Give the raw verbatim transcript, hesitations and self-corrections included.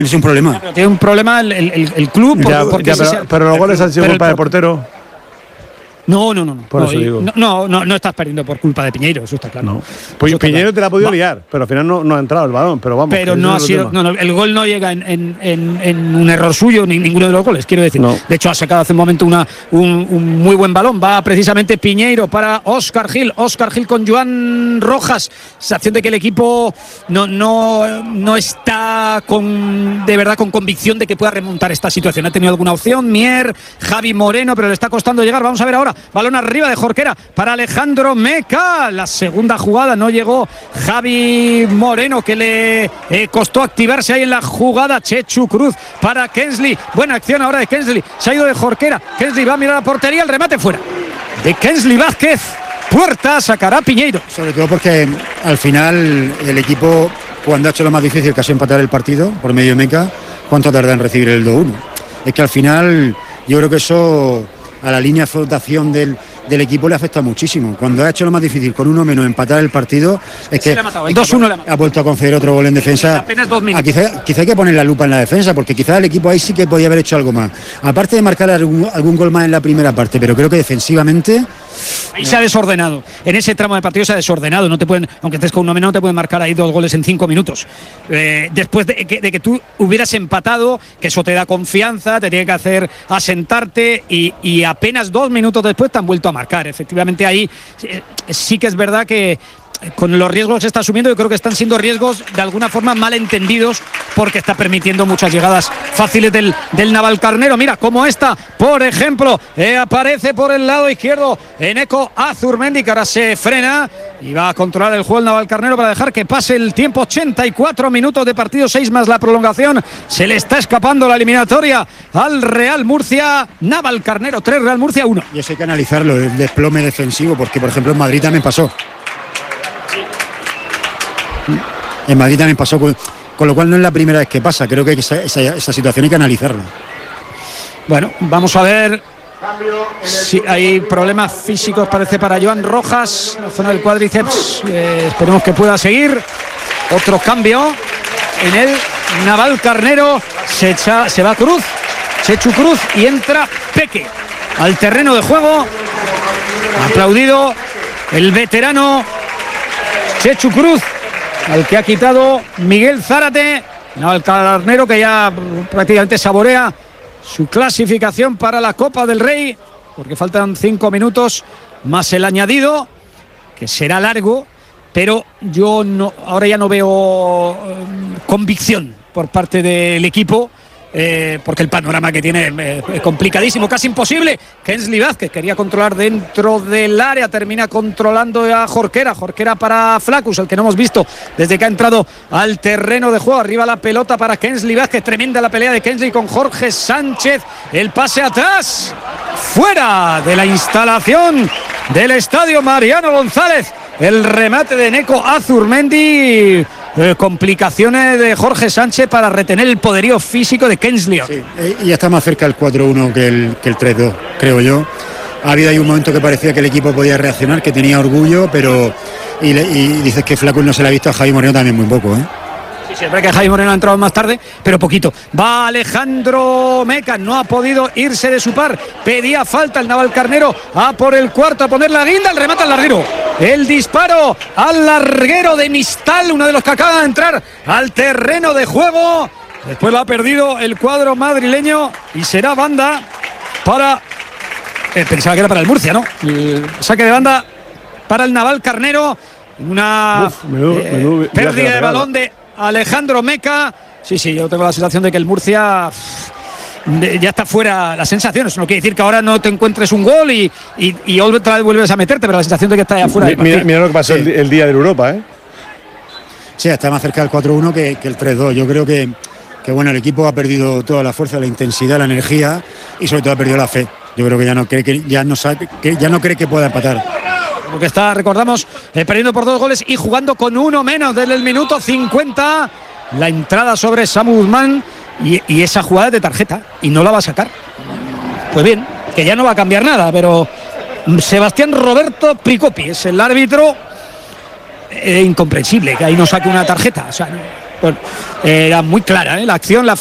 Es un problema. Pero tiene un problema el, el, el club. Ya, porque ya, pero, se, pero los goles han sido culpa del portero. No, no, no, no. Por no, eso digo. no, no, no, no estás perdiendo por culpa de Piñeiro, eso está claro. No. Pues Piñeiro claro. te la ha podido Va. liar, pero al final no, no ha entrado el balón, pero vamos. Pero no ha sido, no, no, el gol no llega en, en, en, en un error suyo ni ninguno de los goles, quiero decir. No. De hecho, ha sacado hace un momento una, un, un muy buen balón. Va precisamente Piñeiro para Óscar Gil. Óscar Gil con Joan Rojas. Sensación de que el equipo no, no, no está con, de verdad con convicción de que pueda remontar esta situación. Ha tenido alguna opción, Mier, Javi Moreno, pero le está costando llegar. Vamos a ver ahora. Balón arriba de Jorquera para Alejandro Meca. La segunda jugada no llegó Javi Moreno, que le eh, costó activarse ahí en la jugada. Chechu Cruz para Kensley. Buena acción ahora de Kensley. Se ha ido de Jorquera. Kensley va a mirar la portería. El remate fuera de Kensley Vázquez. Puerta sacará Piñeiro. Sobre todo porque al final el equipo, cuando ha hecho lo más difícil, que ha sido empatar el partido por medio de Meca, ¿cuánto tarda en recibir el dos uno? Es que al final yo creo que eso a la línea de flotación del, del equipo le afecta muchísimo. Cuando ha hecho lo más difícil con uno menos empatar el partido, es que dos uno ha vuelto a conceder otro gol en defensa. Apenas dos minutos. Quizá, quizá hay que poner la lupa en la defensa, porque quizá el equipo ahí sí que podía haber hecho algo más. Aparte de marcar algún, algún gol más en la primera parte, pero creo que defensivamente ahí se ha desordenado. En ese tramo de partido se ha desordenado. No te pueden, aunque estés con uno menos, no te pueden marcar ahí dos goles en cinco minutos. Eh, después de que, de que tú hubieras empatado, que eso te da confianza, te tiene que hacer asentarte y, y apenas dos minutos después te han vuelto a marcar. Efectivamente, ahí eh, sí que es verdad que con los riesgos que se está asumiendo, yo creo que están siendo riesgos de alguna forma mal entendidos, porque está permitiendo muchas llegadas fáciles del, del Navalcarnero. Mira, como esta, por ejemplo, eh, aparece por el lado izquierdo Eneco Azurmendi, que ahora se frena y va a controlar el juego el Navalcarnero para dejar que pase el tiempo. Ochenta y cuatro minutos de partido, seis más la prolongación. Se le está escapando la eliminatoria al Real Murcia. Navalcarnero tres, Real Murcia uno. Y eso hay que analizarlo, el desplome defensivo, porque por ejemplo en Madrid también pasó. En Madrid también pasó, con, con lo cual no es la primera vez que pasa. Creo que esa, esa, esa situación hay que analizarla. Bueno, vamos a ver si hay problemas físicos, parece, para Joan Rojas, la zona del cuádriceps. Eh, esperemos que pueda seguir. Otro cambio en el Navalcarnero. Se, echa, se va Cruz, Chechu Cruz, y entra Peque al terreno de juego. Aplaudido el veterano Chechu Cruz, al que ha quitado Miguel Zárate. Navalcarnero, que ya prácticamente saborea su clasificación para la Copa del Rey, porque faltan cinco minutos más el añadido, que será largo, pero yo no, ahora ya no veo eh, convicción por parte del equipo. Eh, porque el panorama que tiene eh, es complicadísimo, casi imposible. Kensley Vázquez quería controlar dentro del área, termina controlando a Jorquera. Jorquera para Flacus, el que no hemos visto desde que ha entrado al terreno de juego. Arriba la pelota para Kensley Vázquez, tremenda la pelea de Kensley con Jorge Sánchez. El pase atrás, fuera de la instalación del estadio Mariano González. El remate de Eneco Azurmendi. Eh, complicaciones de Jorge Sánchez para retener el poderío físico de Kensley. Sí, y ya está más cerca el cuatro uno que el, que el tres dos, creo yo. Ha habido ahí un momento que parecía que el equipo podía reaccionar, que tenía orgullo, pero y, le, y dices que Flacus no se le ha visto, a Javi Moreno también muy poco, ¿eh? Sí, siempre que Javi Moreno ha entrado más tarde, pero poquito. Va Alejandro Meca, no ha podido irse de su par. Pedía falta el Navalcarnero, a por el cuarto, a poner la guinda, el remate al larguero. El disparo al larguero de Mistal, uno de los que acaba de entrar al terreno de juego. Después lo ha perdido el cuadro madrileño y será banda para... Eh, pensaba que era para el Murcia, ¿no? El saque de banda para el Navalcarnero. Una Uf, menudo, eh, menudo, pérdida de balón de Alejandro Meca. Sí, sí, yo tengo la sensación de que el Murcia pff, ya está fuera. Las sensaciones, no quiere decir que ahora no te encuentres un gol y, y, y otra vez vuelves a meterte, pero la sensación de que está ya fuera. Mira, mira, mira lo que pasó sí. el, el día de Europa, ¿eh? Sí, está más cerca del cuatro uno que, que el tres dos. Yo creo que, que bueno, el equipo ha perdido toda la fuerza, la intensidad, la energía y sobre todo ha perdido la fe. Yo creo que ya no cree que ya no sabe, que ya no cree que pueda empatar. Porque está, recordamos, eh, perdiendo por dos goles y jugando con uno menos desde el minuto cincuenta. La entrada sobre Samu Guzmán y, y esa jugada de tarjeta, y no la va a sacar. Pues bien, que ya no va a cambiar nada, pero Sebastián Roberto Pricopi es el árbitro. Eh, incomprensible que ahí no saque una tarjeta. O sea, Bueno, era muy clara, ¿eh? La acción, la